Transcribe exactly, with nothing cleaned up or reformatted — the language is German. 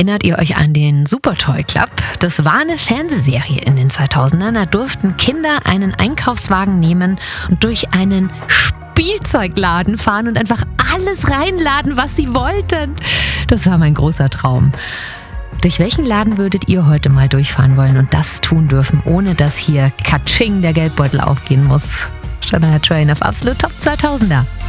Erinnert ihr euch an den Super Toy Club? Das war eine Fernsehserie in den zweitausendern. Da durften Kinder einen Einkaufswagen nehmen und durch einen Spielzeugladen fahren und einfach alles reinladen, was sie wollten. Das war mein großer Traum. Durch welchen Laden würdet ihr heute mal durchfahren wollen und das tun dürfen, ohne dass hier Katsching der Geldbeutel aufgehen muss? Shania Twain auf Absolut Top zweitausender.